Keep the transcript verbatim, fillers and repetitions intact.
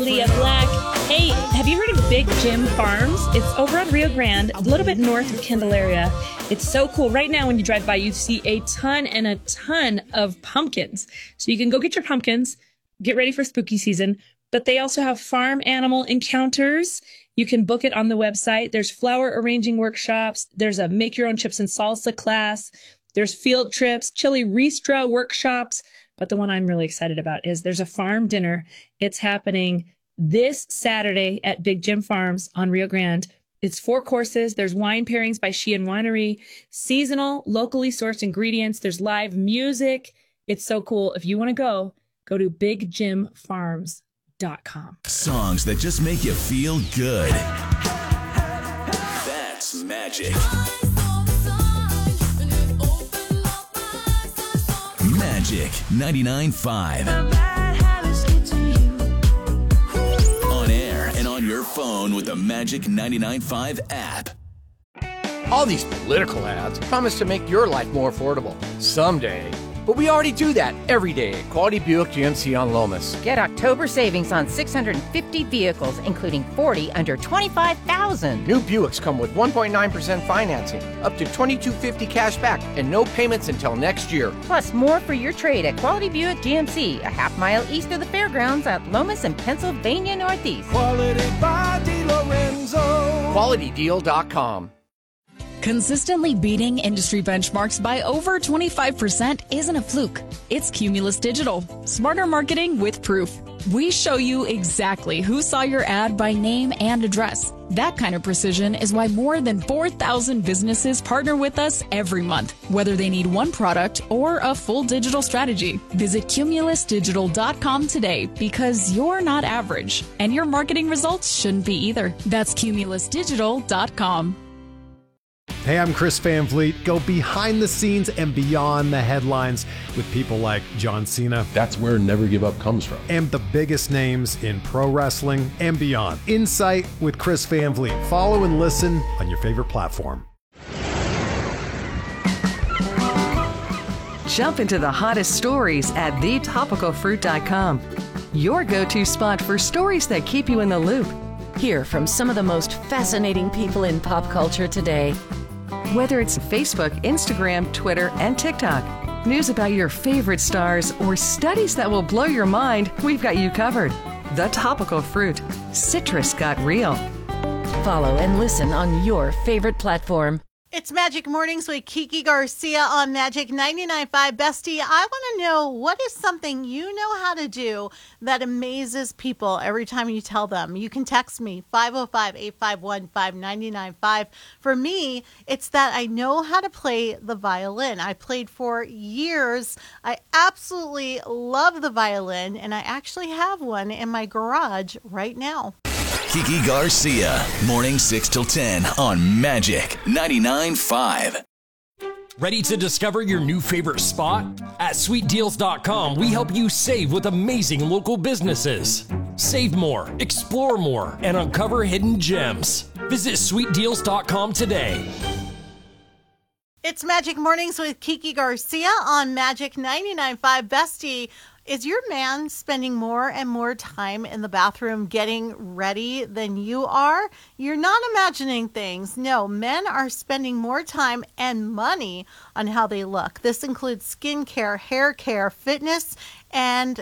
Leah Black. Hey, have you heard of Big Jim Farms? It's over on Rio Grande, a little bit north of Candelaria. It's so cool. Right now, when you drive by, you see a ton and a ton of pumpkins. So you can go get your pumpkins, get ready for spooky season. But they also have farm animal encounters. You can book it on the website. There's flower arranging workshops. There's a make your own chips and salsa class. There's field trips, chili ristra workshops. But the one I'm really excited about is there's a farm dinner. It's happening this Saturday at Big Jim Farms on Rio Grande. It's four courses. There's wine pairings by Sheehan Winery, seasonal, locally sourced ingredients. There's live music. It's so cool. If you want to go, go to big jim farms dot com. Songs that just make you feel good. That's magic. Magic ninety-nine point five. On air and on your phone with the Magic ninety-nine point five app. All these political ads promise to make your life more affordable. Someday. But we already do that every day at Quality Buick G M C on Lomas. Get October savings on six hundred fifty vehicles, including forty under twenty-five thousand dollars. New Buicks come with one point nine percent financing, up to twenty-two fifty cash back, and no payments until next year. Plus, more for your trade at Quality Buick G M C, a half mile east of the fairgrounds at Lomas and Pennsylvania Northeast. Quality by DeLorenzo. quality deal dot com. Consistently beating industry benchmarks by over twenty-five percent isn't a fluke. It's Cumulus Digital. Smarter marketing with proof. We show you exactly who saw your ad by name and address. That kind of precision is why more than four thousand businesses partner with us every month, whether they need one product or a full digital strategy. Visit cumulus digital dot com today because you're not average, and your marketing results shouldn't be either. That's cumulus digital dot com. Hey, I'm Chris Van Vliet. Go behind the scenes and beyond the headlines with people like John Cena. That's where Never Give Up comes from. And the biggest names in pro wrestling and beyond. Insight with Chris Van Vliet. Follow and listen on your favorite platform. Jump into the hottest stories at the topical fruit dot com. Your go-to spot for stories that keep you in the loop. Hear from some of the most fascinating people in pop culture today. Whether it's Facebook, Instagram, Twitter, and TikTok, news about your favorite stars, or studies that will blow your mind, we've got you covered. The Topical Fruit. Citrus got real. Follow and listen on your favorite platform. It's Magic Mornings with Kiki Garcia on Magic ninety-nine point five. Bestie, I want to know, what is something you know how to do that amazes people every time you tell them? You can text me, five oh five, eight five one, five nine nine five. For me, it's that I know how to play the violin. I played for years. I absolutely love the violin, and I actually have one in my garage right now. Kiki Garcia, morning six till ten on Magic ninety-nine point five. Ready to discover your new favorite spot? At sweet deals dot com, we help you save with amazing local businesses. Save more, explore more, and uncover hidden gems. Visit sweet deals dot com today. It's Magic Mornings with Kiki Garcia on Magic ninety-nine point five. Bestie, is your man spending more and more time in the bathroom getting ready than you are? You're not imagining things. No, men are spending more time and money on how they look. This includes skincare, hair care, fitness, and